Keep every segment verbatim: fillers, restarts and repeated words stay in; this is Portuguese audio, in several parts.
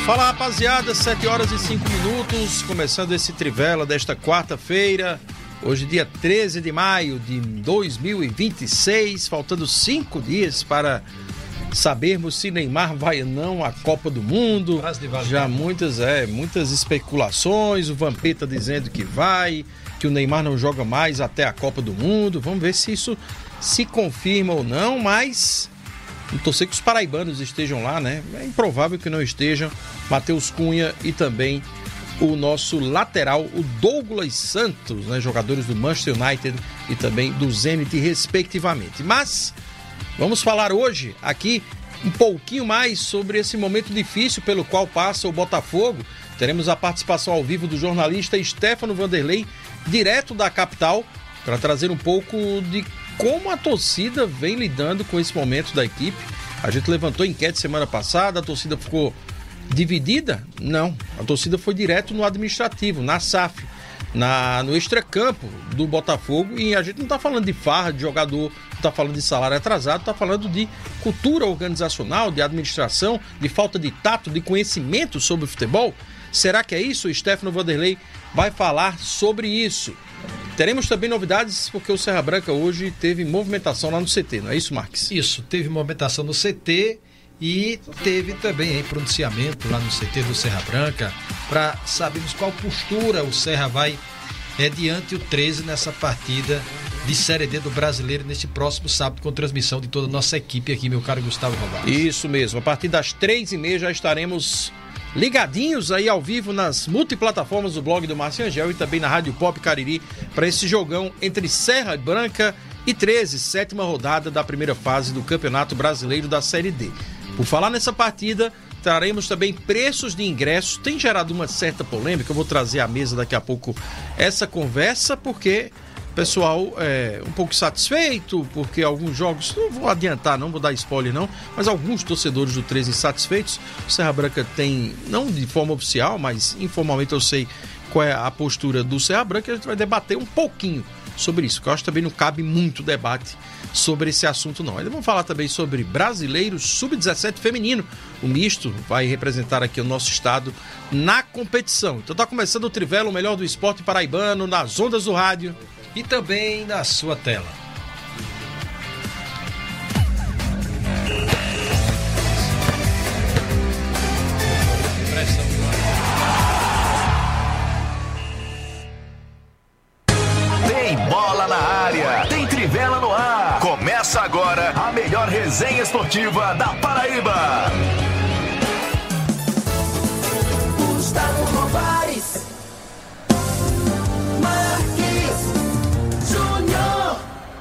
Fala, rapaziada, sete horas e cinco minutos, começando esse Trivela desta quarta-feira, hoje dia treze de maio de dois mil e vinte e seis, faltando cinco dias para sabermos se Neymar vai ou não à Copa do Mundo. Já muitas, é, muitas especulações, o Vampeta dizendo que vai, que o Neymar não joga mais até a Copa do Mundo. Vamos ver se isso se confirma ou não, mas vamos torcer que os paraibanos estejam lá, né? É improvável que não estejam. Matheus Cunha e também o nosso lateral, o Douglas Santos, né? Jogadores do Manchester United e também do Zenit, respectivamente. Mas vamos falar hoje aqui um pouquinho mais sobre esse momento difícil pelo qual passa o Botafogo. Teremos a participação ao vivo do jornalista Stefano Vanderlei, direto da capital, para trazer um pouco de como a torcida vem lidando com esse momento da equipe. A gente levantou enquete semana passada, a torcida ficou dividida? Não, a torcida foi direto no administrativo, na S A F, na, no extracampo do Botafogo, e a gente não está falando de farra de jogador, não está falando de salário atrasado, está falando de cultura organizacional, de administração, de falta de tato, de conhecimento sobre o futebol. Será que é isso? O Stefano Vanderlei vai falar sobre isso. Teremos também novidades, porque o Serra Branca hoje teve movimentação lá no C T, não é isso, Marques? Isso, teve movimentação no C T e teve também aí pronunciamento lá no C T do Serra Branca para sabermos qual postura o Serra vai é, diante o treze nessa partida de Série D do Brasileiro neste próximo sábado, com transmissão de toda a nossa equipe aqui, meu caro Gustavo Rovares. Isso mesmo, a partir das três e meia já estaremos ligadinhos aí ao vivo nas multiplataformas do blog do Márcio Angel e também na Rádio Pop Cariri para esse jogão entre Serra Branca e treze, sétima rodada da primeira fase do Campeonato Brasileiro da Série D. Por falar nessa partida, traremos também preços de ingressos. Tem gerado uma certa polêmica, eu vou trazer à mesa daqui a pouco essa conversa, porque o pessoal é um pouco satisfeito, porque alguns jogos, não vou adiantar, não vou dar spoiler não, mas alguns torcedores do treze insatisfeitos. O Serra Branca tem, não de forma oficial, mas informalmente eu sei qual é a postura do Serra Branca, e a gente vai debater um pouquinho sobre isso, que eu acho que também não cabe muito debate sobre esse assunto não. Ainda vamos falar também sobre brasileiro sub dezessete feminino. O misto vai representar aqui o nosso estado na competição. Então tá começando o Trivela, o melhor do esporte paraibano, nas ondas do rádio e também na sua tela. Tem bola na área, tem Trivela no ar. Começa agora a melhor resenha esportiva da Paraíba. Gustavo Rovares, Marques Júnior.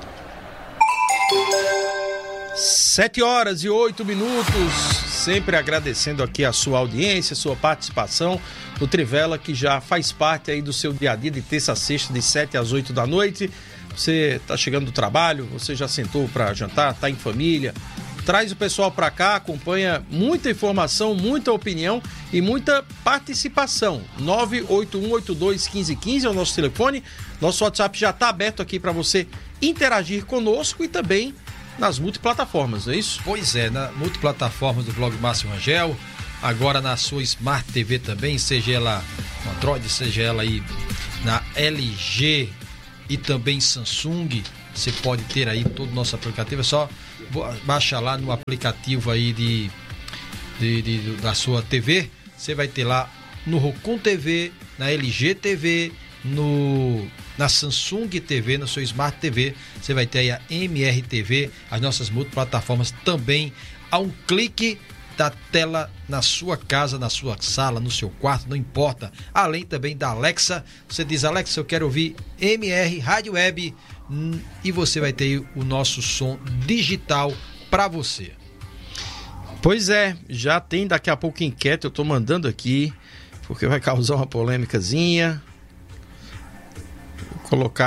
Sete horas e oito minutos, sempre agradecendo aqui a sua audiência, a sua participação no Trivela, que já faz parte aí do seu dia a dia de terça a sexta, de sete às oito da noite. Você está chegando do trabalho, você já sentou para jantar, está em família, traz o pessoal para cá, acompanha muita informação, muita opinião e muita participação. nove oito um oito dois um cinco um cinco é o nosso telefone. Nosso WhatsApp já está aberto aqui para você interagir conosco e também nas multiplataformas, não é isso? Pois é, na multiplataformas do blog Márcio Rangel, agora na sua Smart T V também, seja ela Android, seja ela aí na L G e também Samsung, você pode ter aí todo o nosso aplicativo, é só baixa lá no aplicativo aí de, de, de da sua T V, você vai ter lá no Roku T V, na L G T V, no, na Samsung T V, na sua Smart T V, você vai ter aí a M R T V, as nossas multiplataformas também a um clique da tela na sua casa, na sua sala, no seu quarto, não importa. Além também da Alexa, você diz: Alexa, eu quero ouvir M R Rádio Web, e você vai ter o nosso som digital para você. Pois é, já tem daqui a pouco enquete, eu tô mandando aqui, porque vai causar uma polêmicazinha. Vou colocar